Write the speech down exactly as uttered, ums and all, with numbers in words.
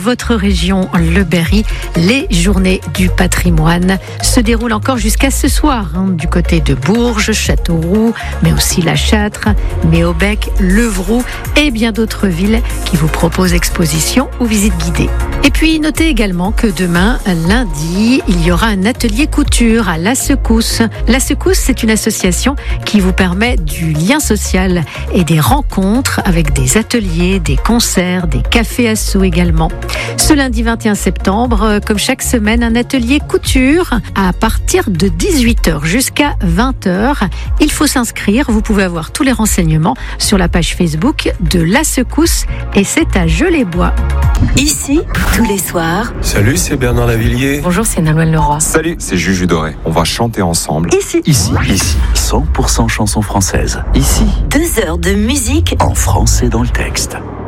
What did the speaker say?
votre région, le Berry. Les journées du patrimoine se déroulent encore jusqu'à ce soir, hein, du côté de Bourges, Châteauroux, mais aussi La Châtre, Méobec, Levroux et bien d'autres villes qui vous proposent expositions ou visites guidées. Et puis, notez également que demain, lundi, il y aura un atelier couture à La Secousse. La Secousse, c'est une association qui vous permet du lien social et des rencontres avec des ateliers, des concerts, des cafés assos également. Ce lundi vingt et un septembre, comme chaque semaine, un atelier couture à partir de dix-huit heures jusqu'à vingt heures. Il faut s'inscrire. Vous pouvez avoir tous les renseignements sur la page Facebook de La Secousse et c'est à Geulais-Bois. Ici, tous les soirs. Salut, c'est Bernard Lavillier. Bonjour, c'est Nolwenn Leroy. Salut, c'est Juju Doré. On va chanter ensemble. Ici. Ici. Ici. cent pour cent chansons françaises. Ici. Deux heures de musique en français dans le texte.